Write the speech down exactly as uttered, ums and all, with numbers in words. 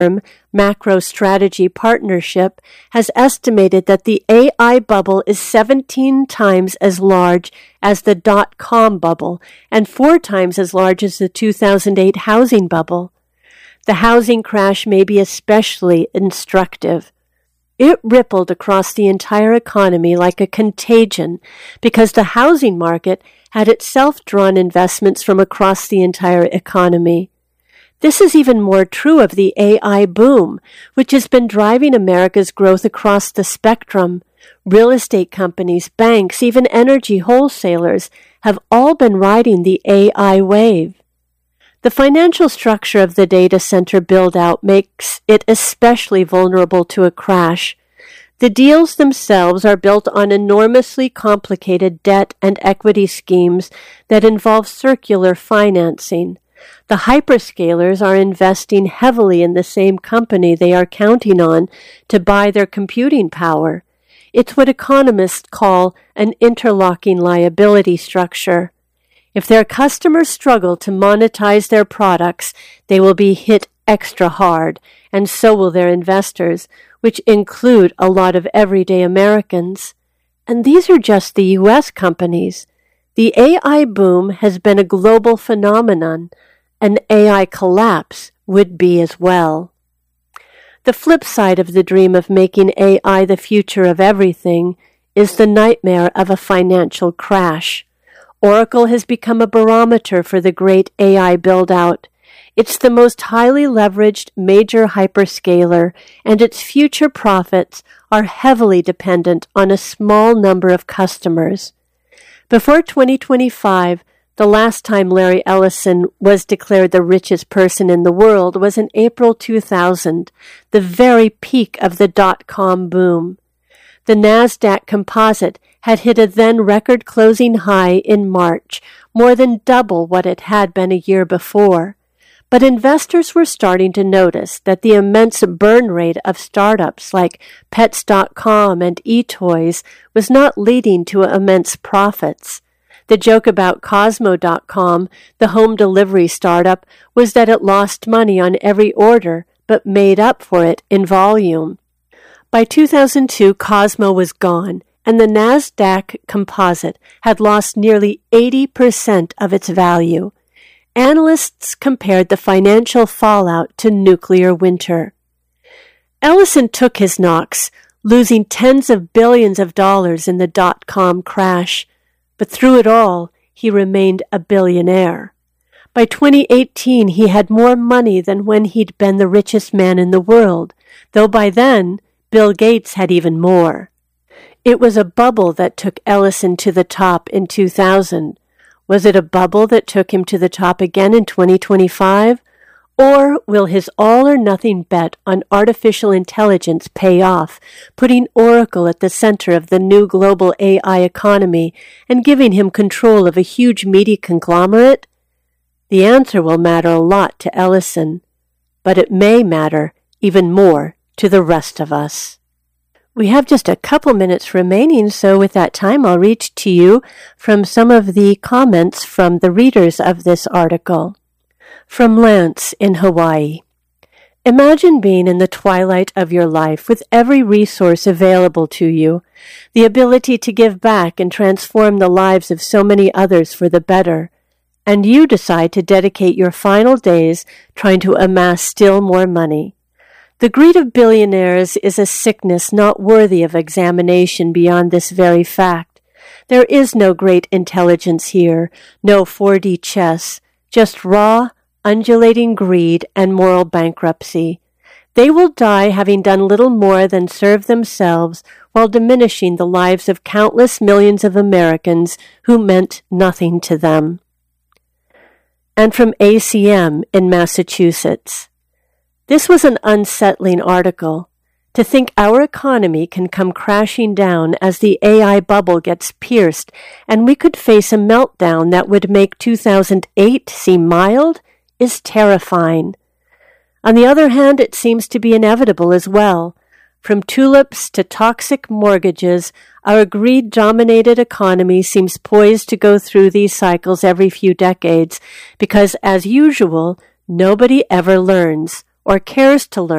MacroStrategy Partnership has estimated that the A I bubble is seventeen times as large as the dot-com bubble and four times as large as the two thousand eight housing bubble. The housing crash may be especially instructive. It rippled across the entire economy like a contagion because the housing market had itself drawn investments from across the entire economy. This is even more true of the A I boom, which has been driving America's growth across the spectrum. Real estate companies, banks, even energy wholesalers have all been riding the A I wave. The financial structure of the data center build-out makes it especially vulnerable to a crash. The deals themselves are built on enormously complicated debt and equity schemes that involve circular financing. The hyperscalers are investing heavily in the same company they are counting on to buy their computing power. It's what economists call an interlocking liability structure. If their customers struggle to monetize their products, they will be hit extra hard, and so will their investors, which include a lot of everyday Americans. And these are just the U S companies. The A I boom has been a global phenomenon. An A I collapse would be as well. The flip side of the dream of making A I the future of everything is the nightmare of a financial crash. Oracle has become a barometer for the great A I build-out. It's the most highly leveraged major hyperscaler, and its future profits are heavily dependent on a small number of customers. Before twenty twenty-five, the last time Larry Ellison was declared the richest person in the world was in April two thousand, the very peak of the dot-com boom. The NASDAQ Composite had hit a then record-closing high in March, more than double what it had been a year before. But investors were starting to notice that the immense burn rate of startups like Pets dot com and eToys was not leading to immense profits. The joke about Cosmo dot com, the home delivery startup, was that it lost money on every order, but made up for it in volume. By two thousand two, Cosmo was gone, and the NASDAQ Composite had lost nearly eighty percent of its value. Analysts compared the financial fallout to nuclear winter. Ellison took his knocks, losing tens of billions of dollars in the dot-com crash. But through it all, he remained a billionaire. By twenty eighteen, he had more money than when he'd been the richest man in the world, though by then, Bill Gates had even more. It was a bubble that took Ellison to the top in two thousand. Was it a bubble that took him to the top again in twenty twenty-five? Or will his all-or-nothing bet on artificial intelligence pay off, putting Oracle at the center of the new global A I economy and giving him control of a huge media conglomerate? The answer will matter a lot to Ellison, but it may matter even more to the rest of us. We have just a couple minutes remaining, so with that time I'll read to you from some of the comments from the readers of this article. From Lance in Hawaii. Imagine being in the twilight of your life with every resource available to you, the ability to give back and transform the lives of so many others for the better, and you decide to dedicate your final days trying to amass still more money. The greed of billionaires is a sickness not worthy of examination beyond this very fact. There is no great intelligence here, no four D chess, just raw, undulating greed and moral bankruptcy. They will die having done little more than serve themselves while diminishing the lives of countless millions of Americans who meant nothing to them. And from A C M in Massachusetts. This was an unsettling article. To think our economy can come crashing down as the A I bubble gets pierced, and we could face a meltdown that would make two thousand eight seem mild, is terrifying. On the other hand, it seems to be inevitable as well. From tulips to toxic mortgages, our greed-dominated economy seems poised to go through these cycles every few decades because, as usual, nobody ever learns or cares to learn